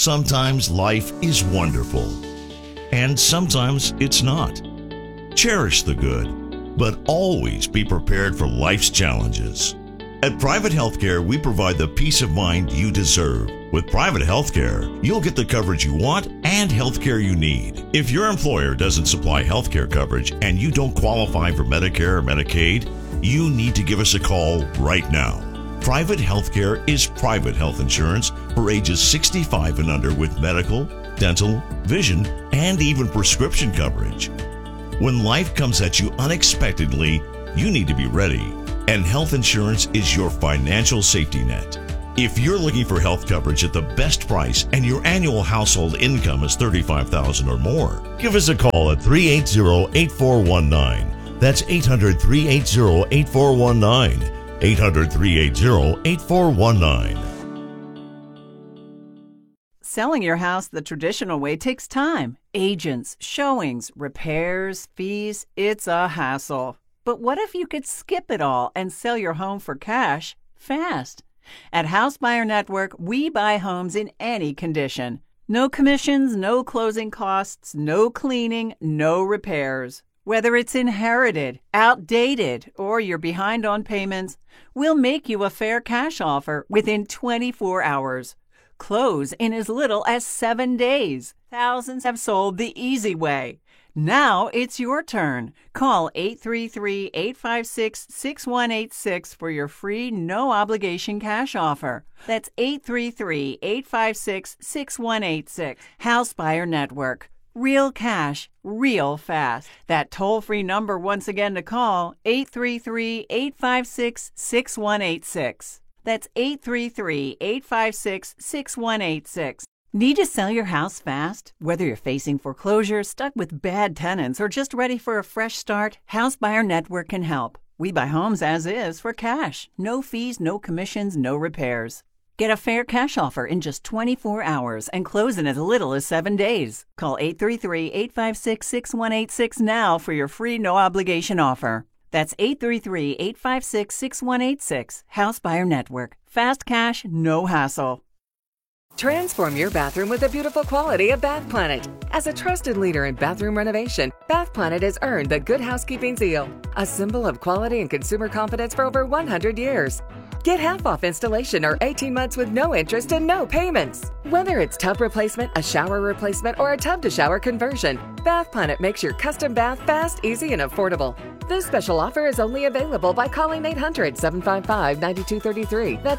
Sometimes life is wonderful, and sometimes it's not. Cherish the good, but always be prepared for life's challenges. At Private Healthcare, we provide the peace of mind you deserve. With Private Healthcare, you'll get the coverage you want and healthcare you need. If your employer doesn't supply healthcare coverage and you don't qualify for Medicare or Medicaid, you need to give us a call right now. Private Healthcare is private health insurance for ages 65 and under with medical, dental, vision, and even prescription coverage. When life comes at you unexpectedly, you need to be ready. And health insurance is your financial safety net. If you're looking for health coverage at the best price and your annual household income is $35,000 or more, give us a call at 380-8419. That's 800-380-8419. 800-380-8419. Selling your house the traditional way takes time. Agents, showings, repairs, fees, it's a hassle. But what if you could skip it all and sell your home for cash fast? At House Buyer Network, we buy homes in any condition. No commissions, no closing costs, no cleaning, no repairs. Whether it's inherited, outdated, or you're behind on payments, we'll make you a fair cash offer within 24 hours. Close in as little as 7 days. Thousands have sold the easy way. Now it's your turn. Call 833-856-6186 for your free, no-obligation cash offer. That's 833-856-6186. House Buyer Network. Real cash, real fast. That toll-free number once again to call, 833-856-6186. That's 833-856-6186. Need to sell your house fast? Whether you're facing foreclosure, stuck with bad tenants, or just ready for a fresh start, House Buyer Network can help. We buy homes as is for cash. No fees, no commissions, no repairs. Get a fair cash offer in just 24 hours and close in as little as 7 days. Call 833-856-6186 now for your free no-obligation offer. That's 833-856-6186. House Buyer Network. Fast cash, no hassle. Transform your bathroom with the beautiful quality of Bath Planet. As a trusted leader in bathroom renovation, Bath Planet has earned the Good Housekeeping seal, a symbol of quality and consumer confidence for over 100 years. Get half off installation or 18 months with no interest and no payments. Whether it's tub replacement, a shower replacement, or a tub-to-shower conversion, Bath Planet makes your custom bath fast, easy, and affordable. This special offer is only available by calling 800-755-9233. That's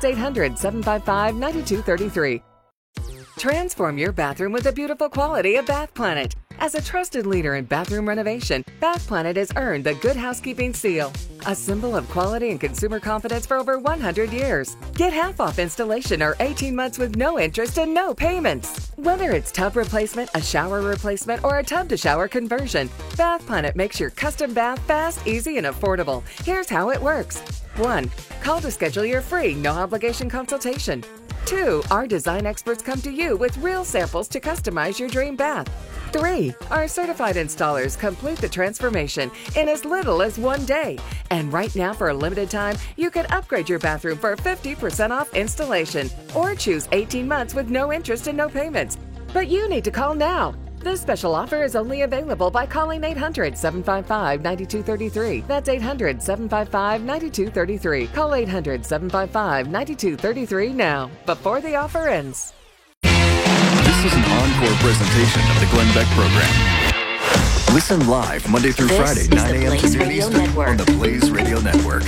800-755-9233. Transform your bathroom with the beautiful quality of Bath Planet. As a trusted leader in bathroom renovation, Bath Planet has earned the Good Housekeeping seal, a symbol of quality and consumer confidence for over 100 years. Get half off installation or 18 months with no interest and no payments. Whether it's tub replacement, a shower replacement, or a tub-to-shower conversion, Bath Planet makes your custom bath fast, easy, and affordable. Here's how it works. 1. Call to schedule your free, no-obligation consultation. 2. Our design experts come to you with real samples to customize your dream bath. 3. Our certified installers complete the transformation in as little as 1 day. And right now, for a limited time, you can upgrade your bathroom for 50% off installation or choose 18 months with no interest and no payments. But you need to call now. This special offer is only available by calling 800-755-9233. That's 800-755-9233. Call 800-755-9233 now, before the offer ends. This is an encore presentation of the Glenn Beck Program. Listen live Monday through Friday, 9 a.m. to noon Eastern on the Blaze Radio Network.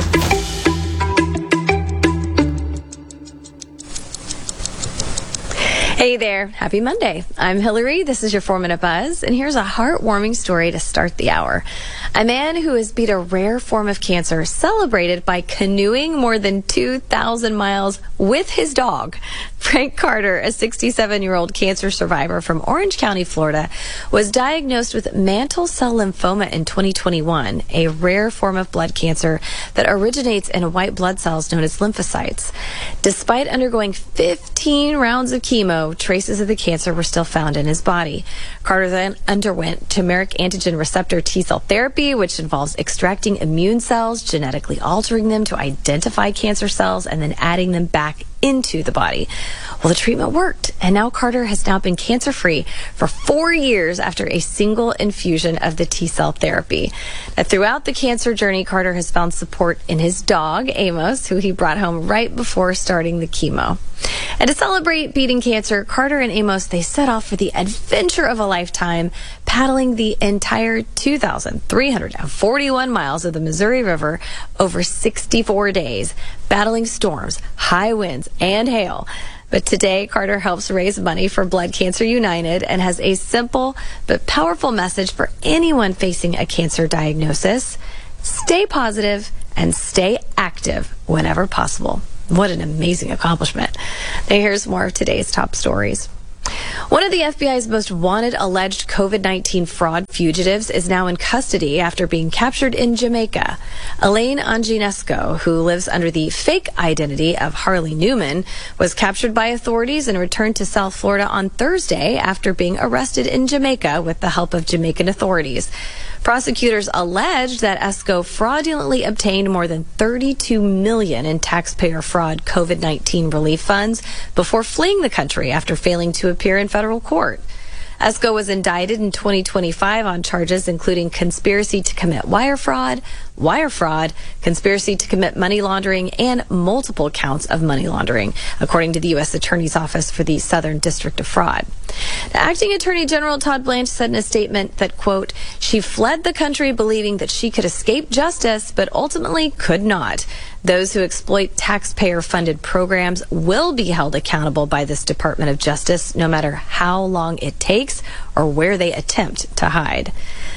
Hey there. Happy Monday. I'm Hillary. This is your 4-Minute Buzz, and here's a heartwarming story to start the hour. A man who has beat a rare form of cancer celebrated by canoeing more than 2,000 miles with his dog. Frank Carter, a 67-year-old cancer survivor from Orange County, Florida, was diagnosed with mantle cell lymphoma in 2021, a rare form of blood cancer that originates in white blood cells known as lymphocytes. Despite undergoing 15 rounds of chemo, traces of the cancer were still found in his body. Carter then underwent tumeric antigen receptor T-cell therapy, which involves extracting immune cells, genetically altering them to identify cancer cells, and then adding them back into the body. Well, the treatment worked, and now Carter has now been cancer-free for 4 years after a single infusion of the T-cell therapy. Now, throughout the cancer journey, Carter has found support in his dog, Amos, who he brought home right before starting the chemo. And to celebrate beating cancer, Carter and Amos, they set off for the adventure of a lifetime, paddling the entire 2,341 miles of the Missouri River over 64 days, battling storms, high winds, and hail. But today, Carter helps raise money for Blood Cancer United and has a simple but powerful message for anyone facing a cancer diagnosis. Stay positive and stay active whenever possible. What an amazing accomplishment. Now here's more of today's top stories. One of the FBI's most wanted alleged COVID-19 fraud fugitives is now in custody after being captured in Jamaica. Elaine Anginesco, who lives under the fake identity of Harley Newman, was captured by authorities and returned to South Florida on Thursday after being arrested in Jamaica with the help of Jamaican authorities. Prosecutors allege that Esco fraudulently obtained more than $32 million in taxpayer fraud COVID-19 relief funds before fleeing the country after failing to appear in federal court. Esco was indicted in 2025 on charges including conspiracy to commit wire fraud, conspiracy to commit money laundering, and multiple counts of money laundering, according to the U.S. Attorney's Office for the Southern District of Fraud. The Acting Attorney General Todd Blanche said in a statement that, quote, she fled the country believing that she could escape justice, but ultimately could not. Those who exploit taxpayer-funded programs will be held accountable by this Department of Justice, no matter how long it takes or where they attempt to hide.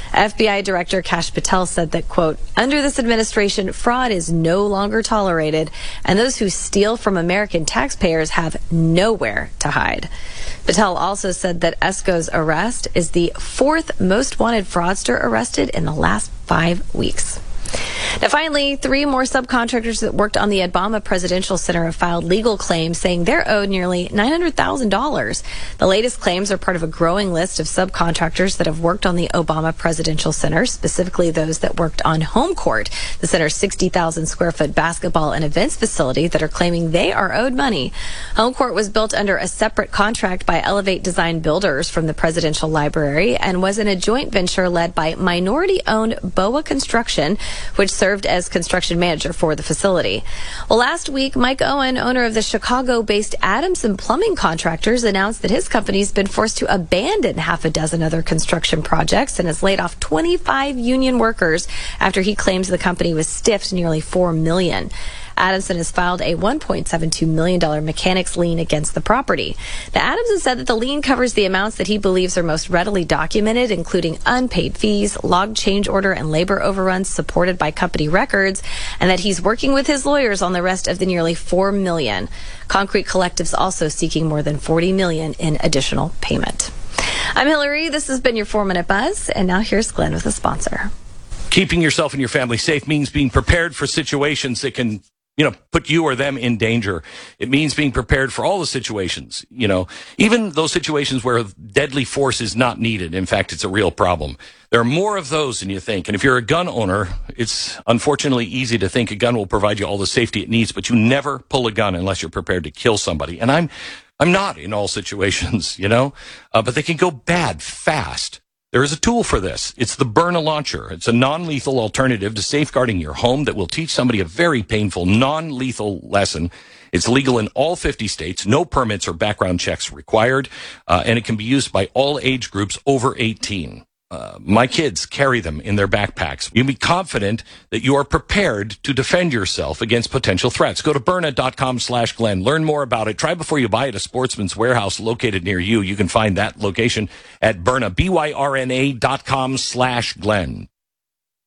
FBI Director Kash Patel said that, quote, under this administration, fraud is no longer tolerated, and those who steal from American taxpayers have nowhere to hide. Patel also said that Esco's arrest is the fourth most wanted fraudster arrested in the last 5 weeks. Now, finally, 3 more subcontractors that worked on the Obama Presidential Center have filed legal claims saying they're owed nearly $900,000. The latest claims are part of a growing list of subcontractors that have worked on the Obama Presidential Center, specifically those that worked on Home Court, the center's 60,000 square foot basketball and events facility, that are claiming they are owed money. Home Court was built under a separate contract by Elevate Design Builders from the Presidential Library and was in a joint venture led by minority-owned BOA Construction, which served as construction manager for the facility. Well, last week, Mike Owen, owner of the Chicago-based Adamson Plumbing Contractors, announced that his company's been forced to abandon half a dozen other construction projects and has laid off 25 union workers after he claims the company was stiffed nearly $4 million. Adamson has filed a $1.72 million mechanics lien against the property. Now, Adamson said that the lien covers the amounts that he believes are most readily documented, including unpaid fees, logged change order, and labor overruns supported by company records, and that he's working with his lawyers on the rest of the nearly $4 million. Concrete Collective's also seeking more than $40 million in additional payment. I'm Hillary. This has been your 4-Minute Buzz, and now here's Glenn with a sponsor. Keeping yourself and your family safe means being prepared for situations that can put you or them in danger. It means being prepared for all the situations, even those situations where deadly force is not needed. In fact, it's a real problem. There are more of those than you think. And if you're a gun owner, it's unfortunately easy to think a gun will provide you all the safety it needs, but you never pull a gun unless you're prepared to kill somebody. And I'm not in all situations, but they can go bad fast. There is a tool for this. It's the Byrna Launcher. It's a non-lethal alternative to safeguarding your home that will teach somebody a very painful, non-lethal lesson. It's legal in all 50 states. No permits or background checks required. And it can be used by all age groups over 18. My kids carry them in their backpacks. You can be confident that you are prepared to defend yourself against potential threats. Go to Byrna.com/Glenn. Learn more about it. Try before you buy at a Sportsman's Warehouse located near you. You can find that location at Byrna, BYRNA.com/Glenn.